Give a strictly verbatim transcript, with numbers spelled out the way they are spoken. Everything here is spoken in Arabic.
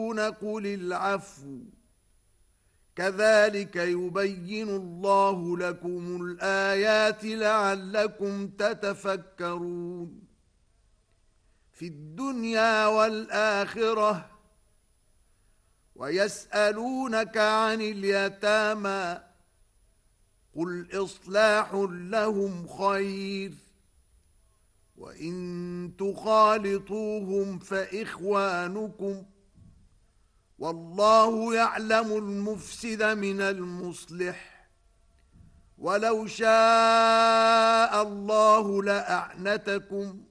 قل العفو كذلك يبين الله لكم الآيات لعلكم تتفكرون في الدنيا والآخرة ويسألونك عن اليتامى قل إصلاح لهم خير وإن تخالطوهم فإخوانكم والله يعلم المفسد من المصلح ولو شاء الله لأعنتكم